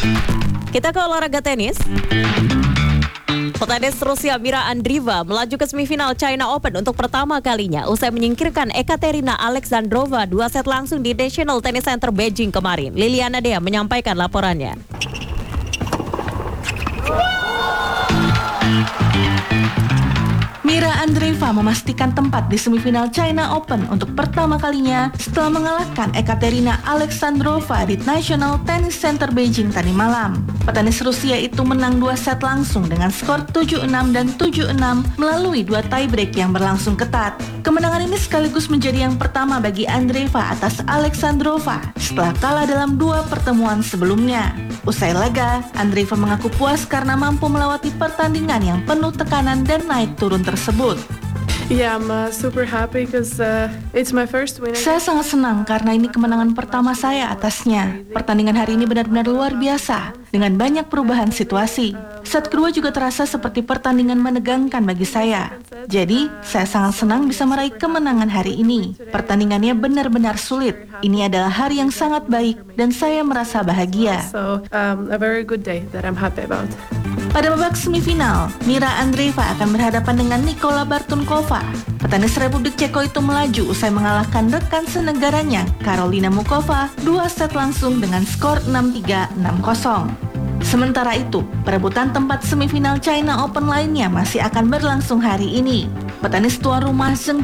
Kita ke olahraga tenis. Petenis Rusia Mira Andreeva melaju ke semifinal China Open untuk pertama kalinya usai menyingkirkan Ekaterina Alexandrova 2 set langsung di National Tennis Center Beijing kemarin. Liliana Dea menyampaikan laporannya. Mira Andreeva memastikan tempat di semifinal China Open untuk pertama kalinya setelah mengalahkan Ekaterina Alexandrova di National Tennis Center Beijing tadi malam. Petenis Rusia itu menang 2 set langsung dengan skor 7-6 dan 7-6 melalui 2 tiebreak yang berlangsung ketat. Kemenangan ini sekaligus menjadi yang pertama bagi Andreeva atas Alexandrova setelah kalah dalam 2 pertemuan sebelumnya. Usai laga, Andreeva mengaku puas karena mampu melewati pertandingan yang penuh tekanan dan naik turun tersebut. Yeah, I'm super happy because it's my first win. Saya sangat senang karena ini kemenangan pertama saya atasnya. Pertandingan hari ini benar-benar luar biasa dengan banyak perubahan situasi. Set kedua juga terasa seperti pertandingan menegangkan bagi saya. Jadi, saya sangat senang bisa meraih kemenangan hari ini. Pertandingannya benar-benar sulit. Ini adalah hari yang sangat baik dan saya merasa bahagia. So, a very good day that I'm happy about. Pada babak semifinal, Mira Andreeva akan berhadapan dengan Nikola Bartunkova. Petenis Republik Ceko itu melaju usai mengalahkan rekan senegaranya, Karolina Mukova, 2 set langsung dengan skor 6-3, 6-0. Sementara itu, perebutan tempat semifinal China Open lainnya masih akan berlangsung hari ini. Petenis tuan rumah Zheng